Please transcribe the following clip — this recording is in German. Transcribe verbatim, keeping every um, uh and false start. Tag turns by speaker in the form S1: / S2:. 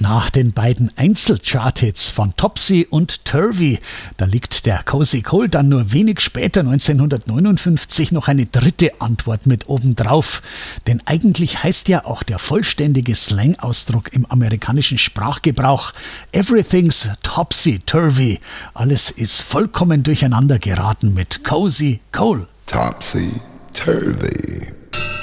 S1: Nach den beiden Einzelchart-Hits von Topsy und Turvy, da liegt der Cozy Cole dann nur wenig später, neunzehnhundertneunundfünfzig, noch eine dritte Antwort mit obendrauf. Denn eigentlich heißt ja auch der vollständige Slang-Ausdruck im amerikanischen Sprachgebrauch Everything's Topsy-Turvy. Alles ist vollkommen durcheinander geraten mit Cozy Cole.
S2: Topsy-Turvy.